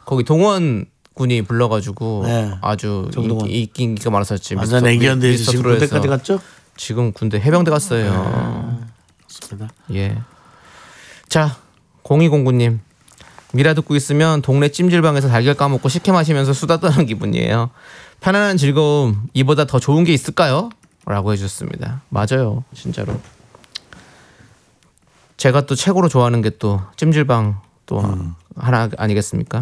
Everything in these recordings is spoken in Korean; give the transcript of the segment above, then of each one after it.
거기 동원 군이 불러가지고 네. 아주 정동원. 인기가 많았었지. 완전 애기였는데 지금 군대까지 갔죠? 지금 군대 해병대 갔어요. 맞습니다. 예. 자, 0209님. 미라 듣고 있으면 동네 찜질방에서 달걀 까먹고 식혜 마시면서 수다 떠는 기분이에요. 편안한 즐거움 이보다 더 좋은 게 있을까요? 라고 해주셨습니다. 맞아요, 진짜로. 제가 또 최고로 좋아하는 게 또 찜질방 또 하나 아니겠습니까?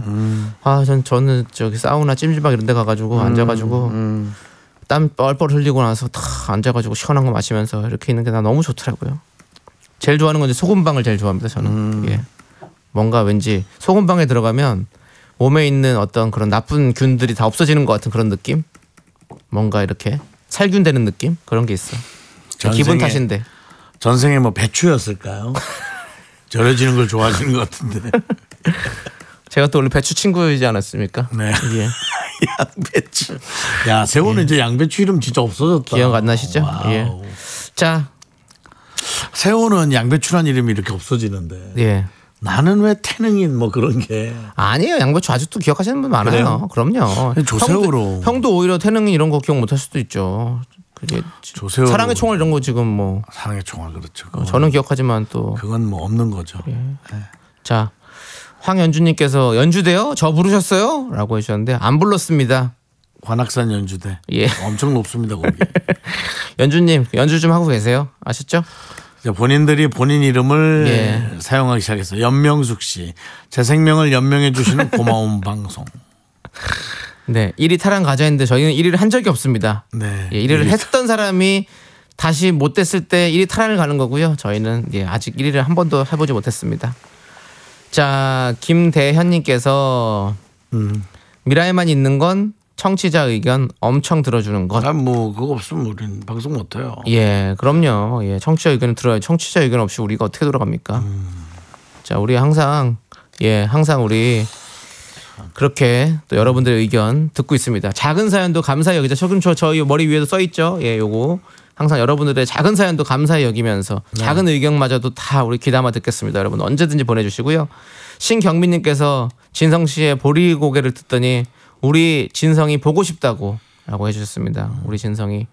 저는 저기 사우나 찜질방 이런 데 가가지고 앉아가지고 땀 뻘뻘 흘리고 나서 다 앉아가지고 시원한 거 마시면서 이렇게 있는 게 나 너무 좋더라고요. 제일 좋아하는 건 이제 소금방을 제일 좋아합니다. 저는. 예. 뭔가 왠지 소금방에 들어가면 몸에 있는 어떤 그런 나쁜 균들이 다 없어지는 것 같은 그런 느낌? 뭔가 이렇게 살균되는 느낌? 그런 게 있어. 기분 탓인데. 전생에 뭐 배추였을까요? 절여지는 걸 좋아하시는 것 같은데. 제가 또 원래 배추 친구이지 않았습니까? 네. 예. 양배추. 야, 세호는 이제 양배추 이름 진짜 없어졌다. 기억 안 나시죠? 와우. 예. 자, 세호는 양배추란 이름이 이렇게 없어지는데. 예. 나는 왜 태능인 뭐 그런 게. 아니에요. 양배추 아직도 기억하시는 분 많아요. 그래요? 그럼요. 조세호로. 형도 오히려 태능인 이런 거 기억 못 할 수도 있죠. 그게 조세호. 사랑의 총알 이런 거 지금 뭐. 사랑의 총알 그렇죠. 저는 기억하지만 또. 그건 뭐 없는 거죠. 예. 자, 황연주님께서 연주대요? 저 부르셨어요? 라고 해주셨는데 안 불렀습니다. 관악산 연주대. 예. 엄청 높습니다 거기. 연주님 연주 좀 하고 계세요. 아셨죠? 본인들이 본인 이름을 예. 사용하기 시작했어요. 연명숙 씨. 제 생명을 연명해 주시는 고마운 방송. 네, 1위 탈환 가자 했는데 저희는 1위를 한 적이 없습니다. 네. 예, 1위를 했던 사람이 다시 못 됐을 때 1위 탈환을 가는 거고요. 저희는 아직 1위를 한 번도 해보지 못했습니다. 자, 김대현님께서 미라에만 있는 건 청취자 의견 엄청 들어주는 것. 뭐 그거 없으면 우리는 방송 못해요. 예, 그럼요. 예, 청취자 의견을 들어야 청취자 의견 없이 우리가 어떻게 돌아갑니까? 자, 우리 항상 우리 그렇게 또 여러분들의 의견 듣고 있습니다. 작은 사연도 감사히 여기죠. 지금 저희 머리 위에도 써 있죠. 예, 요거 항상 여러분들의 작은 사연도 감사히 여기면서 작은 의견마저도 다 우리 귀담아 듣겠습니다. 여러분 언제든지 보내주시고요. 신경민님께서 진성 씨의 보리고개를 듣더니 우리 진성이 보고 싶다고 라고 해주셨습니다. 우리 진성이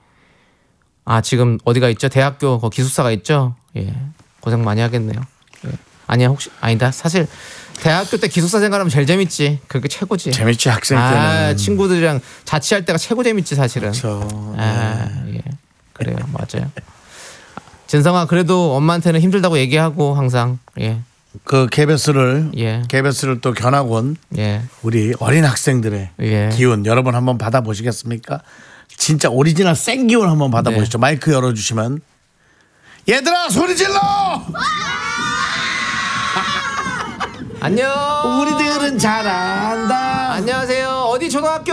지금 어디가 있죠? 대학교 기숙사가 있죠? 예, 고생 많이 하겠네요. 예. 아니다. 사실 대학교 때 기숙사 생활하면 제일 재밌지. 그게 최고지. 재밌지 학생 때는. 친구들이랑 자취할 때가 최고 재밌지 사실은. 그렇죠. 예. 그래요. 맞아요. 진성아 그래도 엄마한테는 힘들다고 얘기하고 항상. 예. 그 KBS를 예. KBS를 또 견학원 예. 우리 어린 학생들의 예. 기운 여러분 한번 받아보시겠습니까? 진짜 오리지널 생 기운 한번 받아보시죠. 네. 마이크 열어주시면 얘들아 소리 질러. 안녕. 우리들은 잘한다. 안녕하세요. 어디 초등학교?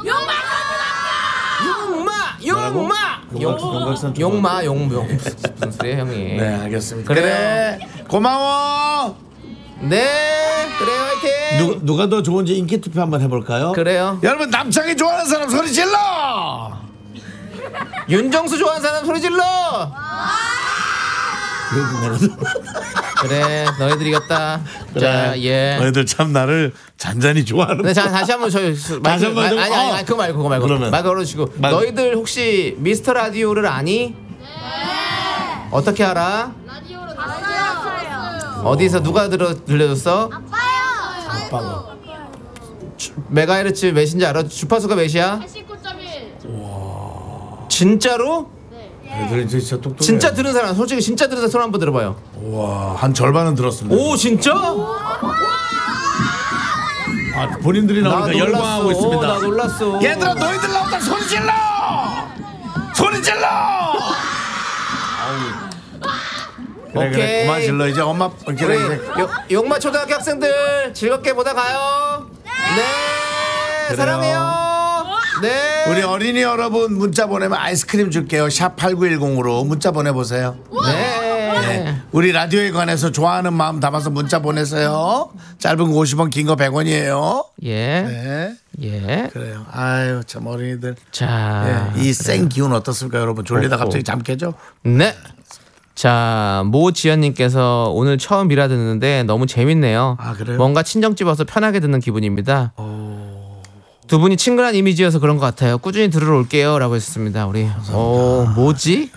용마. 무슨 소리예요 형님? 네 알겠습니다. 그래요. 그래 고마워. 네 그래요 화이팅. 누가 더 좋은지 인기 투표 한번 해볼까요? 그래요. 여러분 남창이 좋아하는 사람 소리 질러. 윤정수 좋아하는 사람 소리 질러. 그래 너희들 이겼다. 그래. 자, 예. 너희들 참 나를 잔잔히 좋아하는. 네, 자 다시 한번 다시 한번 아니 그거 말고 그러면. 말 걸어주시고 너희들 혹시 미스터 라디오를 아니? 네. 어떻게 알아? 라디오로 들었어요. 어디서 누가 들려줬어? 아빠가. 메가헤르츠 몇인지 알아? 주파수가 몇이야? 89.1. 진짜로? 애들이 진짜 똑똑해. 진짜 들은 사람 솔직히 진짜 들은 사람 손 한번 들어봐요. 와, 한 절반은 들었습니다. 오 진짜? 본인들이 나오니까 열광하고 있습니다. 나 놀랐어. 얘들아 너희들 나온다 소리 질러. 소리 질러. 그래, 그만 질러 이제 엄마 우리 그래. 용마 초등학교 학생들 즐겁게 보다 가요. 네. 사랑해요. 네. 우리 어린이 여러분 문자 보내면 아이스크림 줄게요. 샵 8910으로 문자 보내보세요. 네. 우리 라디오에 관해서 좋아하는 마음 담아서 문자 보내세요. 짧은 거 50원 긴 거 100원이에요. 예. 네. 예. 그래요. 아유 참 어린이들. 자. 이 생 기운 어떻습니까 여러분? 졸리다 어허. 갑자기 잠 깨죠? 네. 자, 모지연님께서 오늘 처음 미라 듣는데 너무 재밌네요. 아, 그래요? 뭔가 친정집 와서 편하게 듣는 기분입니다. 두 분이 친근한 이미지여서 그런 것 같아요. 꾸준히 들으러 올게요. 라고 했습니다. 우리. 뭐지?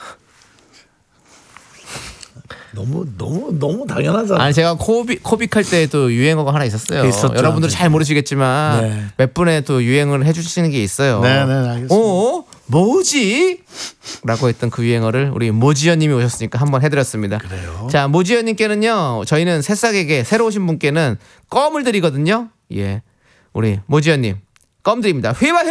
너무 당연하잖아. 아니, 제가 코빅 할 때 또 유행어가 하나 있었어요. 있었죠. 여러분들 잘 모르시겠지만 네. 몇 분의 또 유행을 해주시는 게 있어요. 네, 알겠습니다. 뭐지? 라고 했던 그 유행어를 우리 모지연님이 오셨으니까 한번 해드렸습니다. 그래요? 자, 모지연님께는요, 저희는 새싹에게 새로 오신 분께는 껌을 드리거든요. 예, 우리 모지연님 껌 드립니다. 휘바.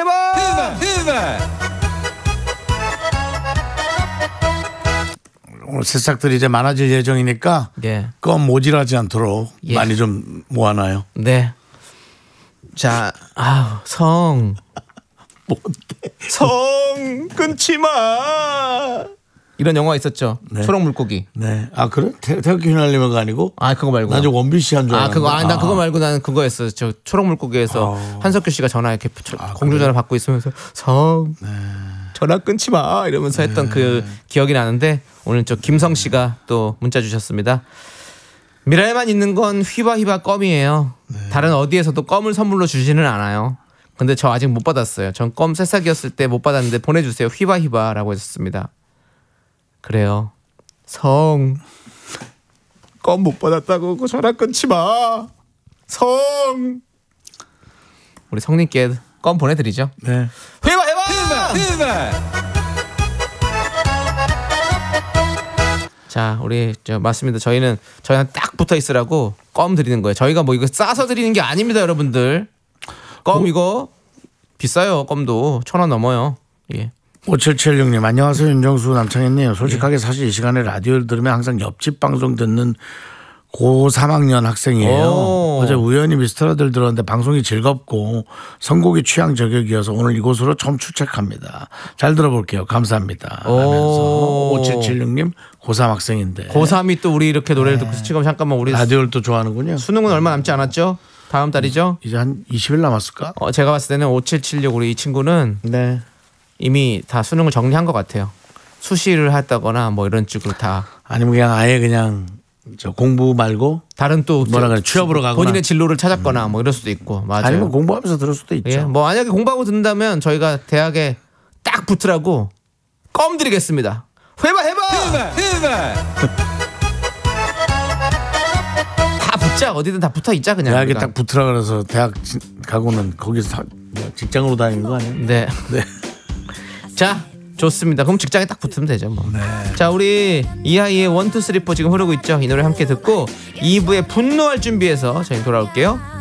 오늘 새싹들이 이제 많아질 예정이니까 예, 껌 모질하지 않도록 예. 많이 좀 모아놔요. 네. 자, 성. 성 끊지 마. 이런 영화 있었죠. 네. 초록 물고기. 네. 아 그래? 태극기 휘날리면가 아니고? 아, 그거 말고. 나 저 원빈 씨 한 줄 알았는데. 나 그거 말고 나는 그거였어. 저 초록 물고기에서 한석규 씨가 전화 이렇게 공중 전화 받고 있으면서 성 전화 끊지 마 이러면서 했던 그 기억이 나는데 오늘 저 김성 씨가 또 문자 주셨습니다. 미라에만 있는 건 휘바 껌이에요. 다른 어디에서도 껌을 선물로 주지는 않아요. 근데 저 아직 못 받았어요. 전 껌 새싹이었을 때 못 받았는데 보내주세요. 휘바라고 했었습니다. 그래요. 성 껌 못 받았다고 전화 끊지 마. 성 우리 성님께 껌 보내드리죠. 네. 휘바. 자, 우리 맞습니다. 저희는 저희한테 딱 붙어 있으라고 껌 드리는 거예요. 저희가 뭐 이거 싸서 드리는 게 아닙니다, 여러분들. 껌 이거 비싸요. 껌도 1,000원 넘어요. 예. 5776님 안녕하세요. 윤정수 남창희님. 솔직하게 사실 이 시간에 라디오를 들으면 항상 옆집 방송 듣는 고 3학년 학생이에요. 어제 우연히 미스터라디오를 들었는데 방송이 즐겁고 선곡이 취향 저격이어서 오늘 이곳으로 처음 출첵합니다. 잘 들어볼게요. 감사합니다. 하면서 5776님 고3 학생인데 고3이 또 우리 이렇게 노래를 듣고 지금 잠깐만 우리 라디오를 또 좋아하는군요. 수능은 얼마 남지 않았죠? 다음 달이죠? 이제 한 20일 남았을까? 제가 봤을 때는 5776 우리 이 친구는 네. 이미 다 수능을 정리한 것 같아요. 수시를 했다거나 뭐 이런 쪽으로 다. 아니면 그냥 아예 그냥 저 공부 말고 다른 또 뭐라 그래 취업으로 가거나 본인의 진로를 찾았거나 뭐 이럴 수도 있고. 맞아요. 아니면 공부하면서 들을 수도 있죠. 예, 뭐 만약에 공부하고 듣는다면 저희가 대학에 딱 붙으라고 껌 드리겠습니다. 해봐. 다 붙자. 어디든 다 붙어 있자 그냥. 대학에 우리가. 딱 붙으라 그래서 대학 가고는 거기서 직장으로 다니는 거 아니에요? 네. 네. 자, 좋습니다. 그럼 직장에 딱 붙으면 되죠 뭐. 네. 자, 우리 이하이의 1, 2, 3, 4 지금 흐르고 있죠. 이 노래 함께 듣고 2부에 분노할 준비해서 저희 돌아올게요.